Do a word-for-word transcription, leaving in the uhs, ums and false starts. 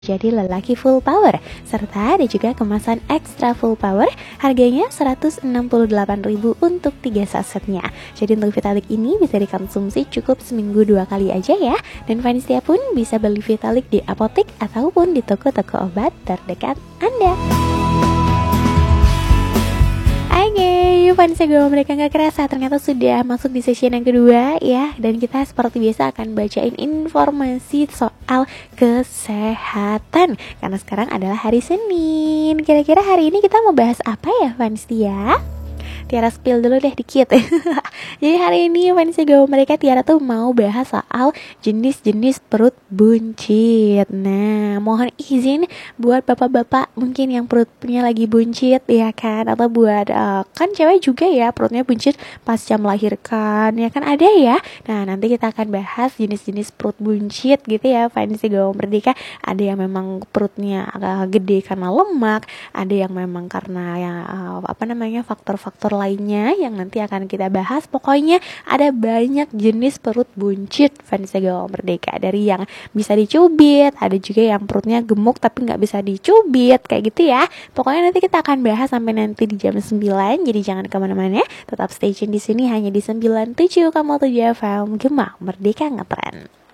jadi lelaki full power, serta ada juga kemasan extra full power, harganya seratus enam puluh delapan ribu untuk tiga sasetnya. Jadi untuk Vitalik ini bisa dikonsumsi cukup seminggu dua kali aja ya. Dan Vanistia pun bisa beli Vitalik di apotek ataupun di toko-toko obat terdekat Anda. Oke, Vanistia gue mereka gak kerasa ternyata sudah masuk di sesi yang kedua ya. Dan kita seperti biasa akan bacain informasi soal kesehatan, karena sekarang adalah hari Senin. Kira-kira hari ini kita mau bahas apa ya Vanistia? Tiara spill dulu deh dikit. Jadi hari ini Vanistia Gaul mereka Tiara tuh mau bahas soal jenis-jenis perut buncit. Nah, mohon izin buat bapak-bapak mungkin yang perutnya lagi buncit ya kan, atau buat uh, kan cewek juga ya perutnya buncit pasca melahirkan ya kan, ada ya. Nah, nanti kita akan bahas jenis-jenis perut buncit gitu ya Vanistia Gaul Merdeka. Ada yang memang perutnya agak gede karena lemak, ada yang memang karena ya uh, apa namanya faktor-faktor lainnya yang nanti akan kita bahas. Pokoknya ada banyak jenis perut buncit Vanistia Gaul Merdeka, dari yang bisa dicubit, ada juga yang perutnya gemuk tapi nggak bisa dicubit kayak gitu ya. Pokoknya nanti kita akan bahas sampai nanti di jam sembilan, jadi jangan kemana-mana, tetap stay tune di sini hanya di sembilan puluh tujuh koma tujuh F M Gema Merdeka Ngetren.